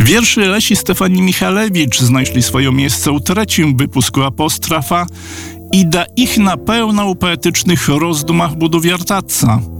Wierszy Lesi Stefanii Michalewicz znajшli swoje miejsce u trzecim wypusku Apostrofa i da ich napełnał poetycznych rozdumach budu wiertaca.